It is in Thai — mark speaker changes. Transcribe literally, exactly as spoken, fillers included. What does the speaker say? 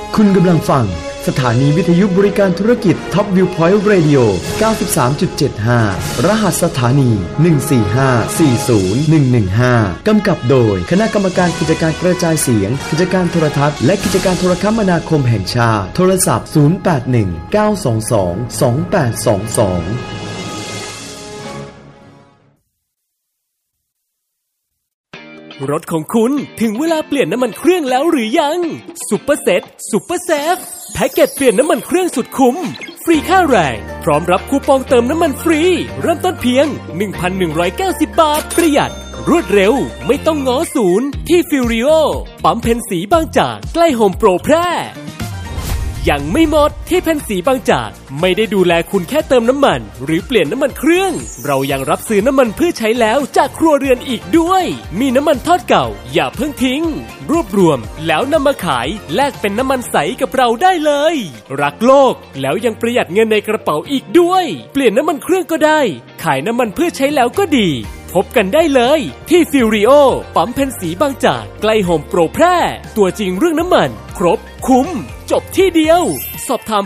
Speaker 1: คุณกำลังฟังสถานีวิทยุบริการธุรกิจ Top View Point Radio เก้าสิบสามจุดเจ็ดห้า รหัสสถานี หนึ่ง สี่ ห้า สี่ ศูนย์ หนึ่ง หนึ่ง ห้า กำกับโดยคณะกรรมการกิจการกระจายเสียงกิจการโทรทัศน์และกิจการโทรคมนาคมแห่งชาติโทรศัพท์ ศูนย์ แปด หนึ่ง เก้า สอง สอง สอง แปด สอง สอง
Speaker 2: รถของคุณถึงเวลาเปลี่ยนน้ำมันเครื่องแล้วหรือยังซุปเปอร์เซ็ตซุปเปอร์เซฟแพ็กเกจเปลี่ยนน้ำมันเครื่องสุดคุ้มฟรีค่าแรงพร้อมรับคูปองเติมน้ำมันฟรีเริ่มต้นเพียง หนึ่งพันหนึ่งร้อยเก้าสิบ บาทประหยัดรวดเร็วไม่ต้องง้อศูนย์ที่ฟิวริโอปั๊มเพนสีบางจากใกล้โฮมโปรแพร่ยังไม่หมดที่เพนสีบางจากไม่ได้ดูแลคุณแค่เติมน้ำมันหรือเปลี่ยนน้ำมันเครื่องเรายังรับซื้อน้ำมันเพื่อใช้แล้วจากครัวเรือนอีกด้วยมีน้ำมันทอดเก่าอย่าเพิ่งทิ้งรวบรวมแล้วนำมาขายแลกเป็นน้ำมันใสกับเราได้เลยรักโลกแล้วยังประหยัดเงินในกระเป๋าอีกด้วยเปลี่ยนน้ำมันเครื่องก็ได้ขายน้ำมันเพื่อใช้แล้วก็ดีพบกันได้เลยที่ฟิวริโอปั๊มเพนสีบางจากใกล้โฮมโปรแพร่ตัวจริงเรื่องน้ำมันครบคุ้มจบที่เดียวสอบถาม